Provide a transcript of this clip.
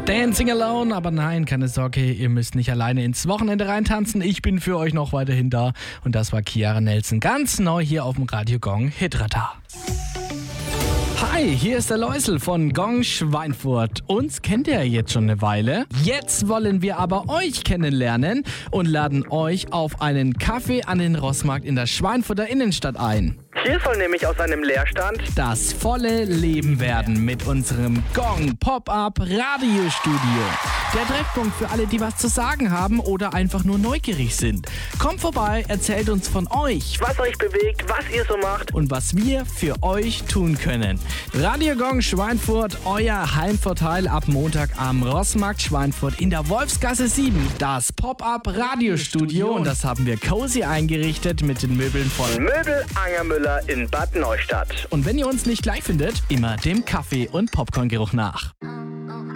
Dancing Alone, aber nein, keine Sorge, ihr müsst nicht alleine ins Wochenende reintanzen. Ich bin für euch noch weiterhin da und das war Chiara Nelson, ganz neu hier auf dem Radio Gong Hitradar. Hi, hier ist der Läusel von Gong Schweinfurt. Uns kennt ihr ja jetzt schon eine Weile. Jetzt wollen wir aber euch kennenlernen und laden euch auf einen Kaffee an den Rossmarkt in der Schweinfurter Innenstadt ein. Hier soll nämlich aus einem Leerstand Das volle Leben werden mit unserem Gong Pop-Up Radiostudio. Der Treffpunkt für alle, die was zu sagen haben oder einfach nur neugierig sind. Kommt vorbei, erzählt uns von euch was euch bewegt, was ihr so macht. und was wir für euch tun können. Radio Gong Schweinfurt, euer Heimvorteil ab Montag am Rossmarkt Schweinfurt in der Wolfsgasse 7. Das Pop-Up Radiostudio und das haben wir cozy eingerichtet mit den Möbeln von Möbel Angermüller in Bad Neustadt. Und wenn ihr uns nicht gleich findet, immer dem Kaffee- und Popcorngeruch nach.